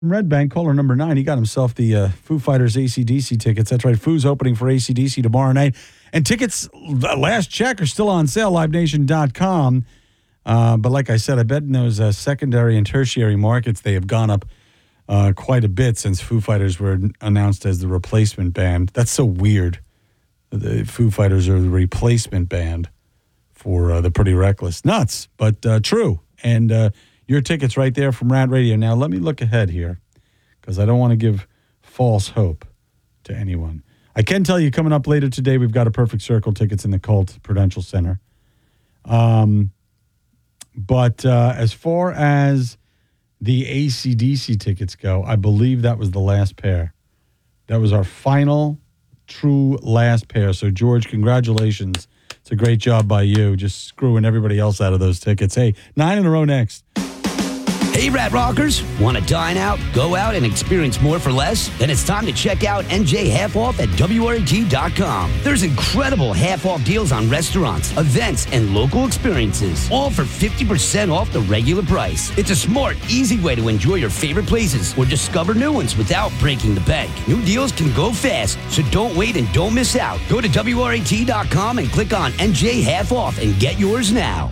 Red Bank, caller number 9, he got himself the Foo Fighters AC/DC tickets. That's right, Foo's opening for AC/DC tomorrow night. And tickets, last check, are still on sale, livenation.com. But like I said, I bet in those secondary and tertiary markets, they have gone up quite a bit since Foo Fighters were announced as the replacement band. That's so weird. The Foo Fighters are the replacement band for the Pretty Reckless. Nuts, but true. And your tickets right there from Rad Radio. Now, let me look ahead here because I don't want to give false hope to anyone. I can tell you coming up later today, we've got a Perfect Circle tickets in the Colt Prudential Center. But as far as the AC/DC tickets go, I believe that was the last pair. That was our final, true last pair. So, George, congratulations. It's a great job by you, just screwing everybody else out of those tickets. Hey, 9 in a row next. Hey, Rat Rockers, want to dine out, go out, and experience more for less? Then it's time to check out NJ Half Off at WRAT.com. There's incredible half-off deals on restaurants, events, and local experiences, all for 50% off the regular price. It's a smart, easy way to enjoy your favorite places or discover new ones without breaking the bank. New deals can go fast, so don't wait and don't miss out. Go to WRAT.com and click on NJ Half Off and get yours now.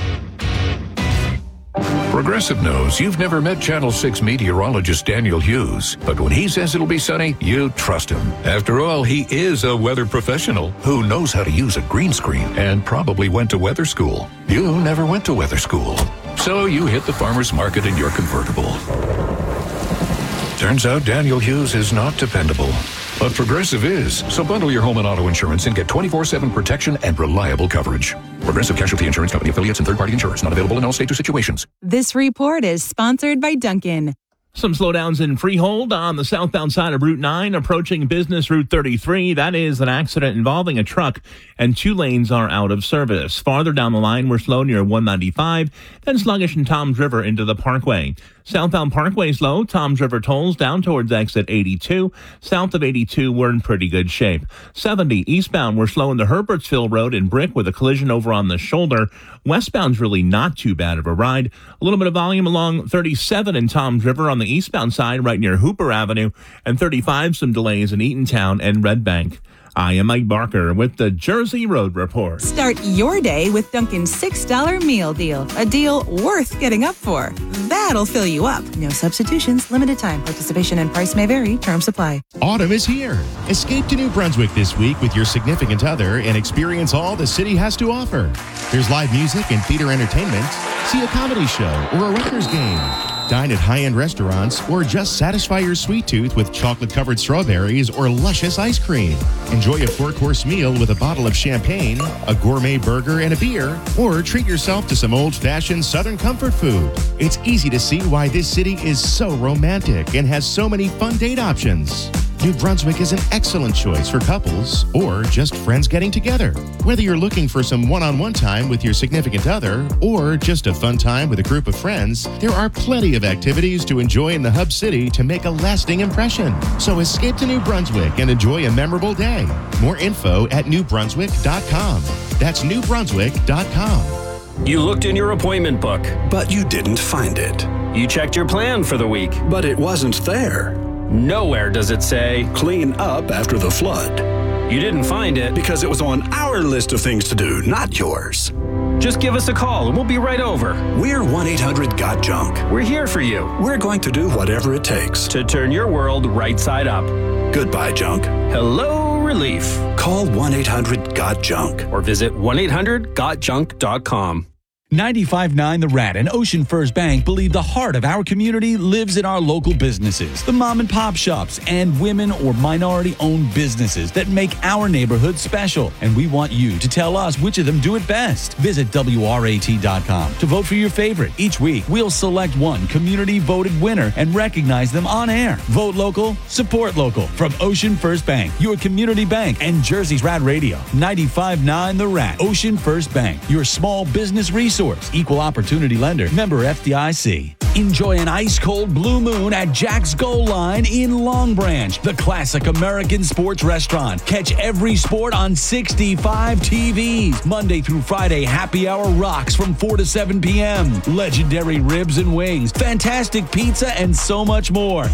Progressive knows you've never met Channel 6 meteorologist Daniel Hughes, but when he says it'll be sunny, you trust him. After all, he is a weather professional who knows how to use a green screen and probably went to weather school. You never went to weather school, so you hit the farmer's market in your convertible. Turns out Daniel Hughes is not dependable, but Progressive is. So bundle your home and auto insurance and get 24/7 protection and reliable coverage. Progressive Casualty Insurance Company affiliates and third-party insurers. Not available in all states or situations. This report is sponsored by Dunkin'. Some slowdowns in Freehold on the southbound side of Route 9 approaching Business Route 33. That is an accident involving a truck, and 2 lanes are out of service. Farther down the line, we're slow near 195, then sluggish in Toms River into the Parkway. Southbound Parkway slow, Toms River tolls down towards exit 82. South of 82, we're in pretty good shape. 70 eastbound, we're slow in the Herbertsville Road in Brick with a collision over on the shoulder. Westbound's really not too bad of a ride. A little bit of volume along 37 in Toms River on the eastbound side right near Hooper Avenue, and 35 some delays in Eatontown and Red Bank. I am Mike Barker with the Jersey Road Report. Start your day with Dunkin's $6 meal deal, a deal worth getting up for. That'll fill you up. No substitutions, limited time. Participation and price may vary. Terms apply. Autumn is here. Escape to New Brunswick this week with your significant other and experience all the city has to offer. There's live music and theater entertainment. See a comedy show or a Rutgers game. Dine at high-end restaurants or just satisfy your sweet tooth with chocolate-covered strawberries or luscious ice cream. Enjoy a 4-course meal with a bottle of champagne, a gourmet burger, and a beer, or treat yourself to some old-fashioned Southern comfort food. It's easy to see why this city is so romantic and has so many fun date options. New Brunswick is an excellent choice for couples or just friends getting together. Whether you're looking for some one-on-one time with your significant other or just a fun time with a group of friends, there are plenty of activities to enjoy in the hub city to make a lasting impression. So escape to New Brunswick and enjoy a memorable day. More info at newbrunswick.com. That's newbrunswick.com. You looked in your appointment book, but you didn't find it. You checked your plan for the week, but it wasn't there. Nowhere does it say, clean up after the flood. You didn't find it because it was on our list of things to do, not yours. Just give us a call and we'll be right over. We're 1-800-GOT-JUNK. We're here for you. We're going to do whatever it takes to turn your world right side up. Goodbye, junk. Hello, relief. Call 1-800-GOT-JUNK or visit 1-800-GOTJUNK.com. 95.9 The Rat and Ocean First Bank believe the heart of our community lives in our local businesses, the mom and pop shops, and women or minority-owned businesses that make our neighborhood special. And we want you to tell us which of them do it best. Visit WRAT.com to vote for your favorite. Each week, we'll select one community-voted winner and recognize them on air. Vote local, support local. From Ocean First Bank, your community bank, and Jersey's Rat Radio. 95.9 The Rat. Ocean First Bank, your small business resource. Equal opportunity lender. Member FDIC. Enjoy an ice-cold Blue Moon at Jack's Goal Line in Long Branch, the classic American sports restaurant. Catch every sport on 65 TVs. Monday through Friday, happy hour rocks from 4 to 7 p.m. Legendary ribs and wings, fantastic pizza, and so much more.